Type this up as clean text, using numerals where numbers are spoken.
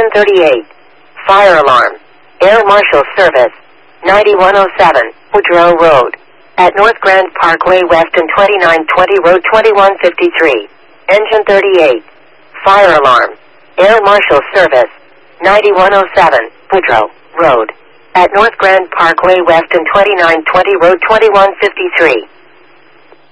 Engine 38. Fire alarm. Air Marshal Service. 9107, Woodrow Road. At North Grand Parkway West and 2920 Road 2153. Engine 38. Fire alarm. Air Marshal Service. 9107, Woodrow Road. At North Grand Parkway West and 2920 Road 2153.